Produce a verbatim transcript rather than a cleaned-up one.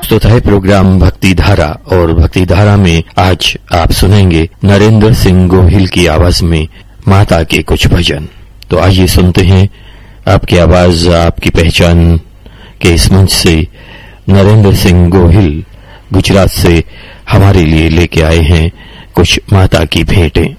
प्रस्तुत है प्रोग्राम भक्ति धारा, और भक्ति धारा में आज आप सुनेंगे नरेंद्र सिंह गोहिल की आवाज में माता के कुछ भजन। तो आइए सुनते हैं आपकी आवाज, आपकी पहचान के इस मंच से नरेंद्र सिंह गोहिल गुजरात से हमारे लिए लेके आए हैं कुछ माता की भेंटें।